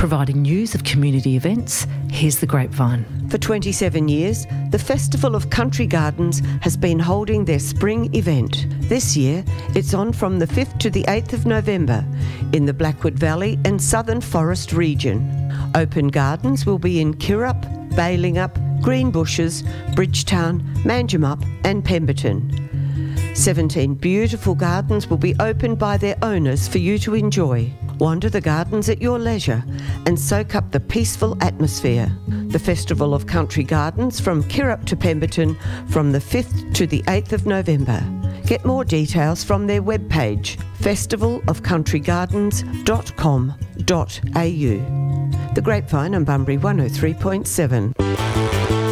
Providing news of community events, here's The Grapevine. For 27 years, the Festival of Country Gardens has been holding their spring event. This year, it's on from the 5th to the 8th of November in the Blackwood Valley and Southern Forest region. Open gardens will be in Kirrup, Balingup, Greenbushes, Bridgetown, Manjimup and Pemberton. 17 beautiful gardens will be opened by their owners for you to enjoy. Wander the gardens at your leisure and soak up the peaceful atmosphere. The Festival of Country Gardens from Kirrup to Pemberton from the 5th to the 8th of November. Get more details from their webpage, festivalofcountrygardens.com.au. The Grapevine on Bunbury 103.7.